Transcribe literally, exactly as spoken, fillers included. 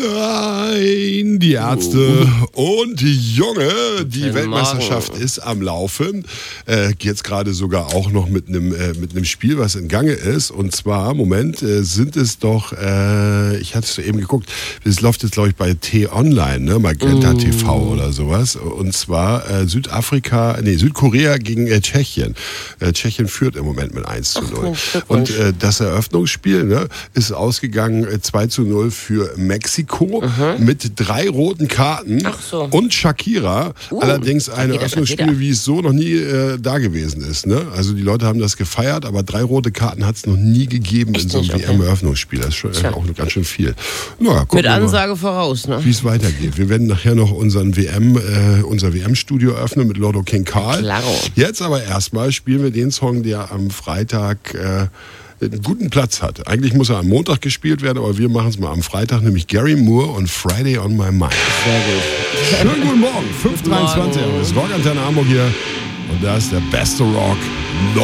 Nein, die Ärzte oh. und die Junge, die Guten Weltmeisterschaft Morgen. Ist am Laufen. Äh, jetzt gerade sogar auch noch mit einem äh, mit einem Spiel, was in Gange ist. Und zwar, Moment, äh, sind es doch, äh, ich hatte es eben geguckt, es läuft jetzt, glaube ich, bei T-Online, ne? Magenta mm. T V oder sowas. Und zwar äh, Südafrika, nee, Südkorea gegen äh, Tschechien. Äh, Tschechien führt im Moment mit eins zu null. Ach, und äh, das Eröffnungsspiel, ne, ist ausgegangen äh, zwei zu null für Mexiko mhm. mit drei roten Karten Ach so. und Shakira. Uh, Allerdings ein Eröffnungsspiel, wie es so noch nie äh, da gewesen ist. Ne? Also die Leute haben das gefeiert, aber drei rote Karten hat es noch nie gegeben Echt in so einem okay. W M-Eröffnungsspiel. Das ist schon äh, auch ganz schön viel. Na, mit Ansage mal, voraus, ne? Wie es weitergeht. Wir werden nachher noch unseren W M, äh, unser W M-Studio öffnen mit Lotto King Karl. Klaro. Jetzt aber erstmal spielen wir den Song, der am Freitag äh, einen guten Platz hat. Eigentlich muss er am Montag gespielt werden, aber wir machen es mal am Freitag, nämlich Gary Moore und Friday on My Mind. Sehr gut. Schönen guten Morgen, fünf Uhr dreiundzwanzig, das ist Rockantenne Hamburg hier und da ist der beste Rock.